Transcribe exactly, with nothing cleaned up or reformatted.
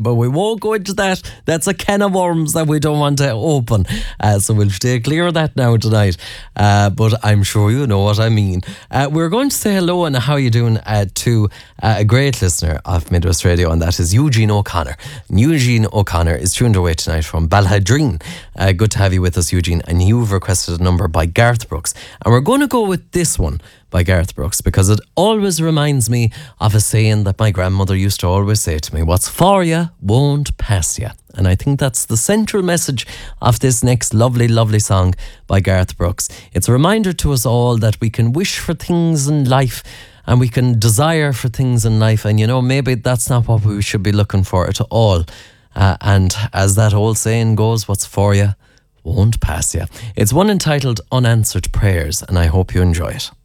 but we won't go into that. That's a can of worms that we don't want to open. Uh, so we'll stay clear of that now tonight. Uh, but I'm sure you know what I mean. Uh, we're going to say hello and how you doing uh, to uh, a great listener of Midwest Radio, and that is Eugene O'Connor. And Eugene O'Connor is tuned away tonight from Balhadreen. Uh, good to have you with us, Eugene. And you've requested a number by Garth Brooks. And we're going to go with this one by Garth Brooks because it always reminds me of a saying that my grandmother used to always say to me: what's for you won't pass you. And I think that's the central message of this next lovely, lovely song by Garth Brooks. It's a reminder to us all that we can wish for things in life and we can desire for things in life. And, you know, maybe that's not what we should be looking for at all. Uh, and as that old saying goes, what's for you won't pass you. It's one entitled Unanswered Prayers, and I hope you enjoy it.